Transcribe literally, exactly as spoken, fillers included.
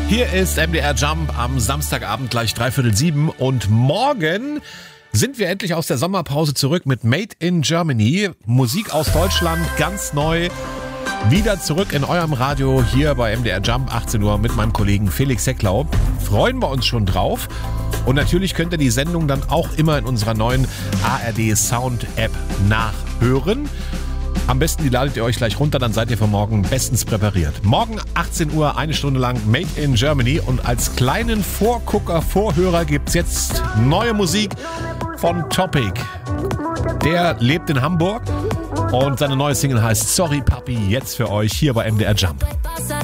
Hier ist M D R Jump am Samstagabend gleich dreiviertel sieben und morgen sind wir endlich aus der Sommerpause zurück mit Made in Germany. Musik aus Deutschland, ganz neu. Wieder zurück in eurem Radio hier bei M D R Jump, achtzehn Uhr mit meinem Kollegen Felix Hecklau. Freuen wir uns schon drauf. Und natürlich könnt ihr die Sendung dann auch immer in unserer neuen A R D Sound App nachhören. Am besten die ladet ihr euch gleich runter, dann seid ihr für morgen bestens präpariert. Morgen achtzehn Uhr, eine Stunde lang Made in Germany. Und als kleinen Vorgucker, Vorhörer gibt's jetzt neue Musik von Topic. Der lebt in Hamburg und seine neue Single heißt Sorry Papi, jetzt für euch hier bei M D R Jump. Pasa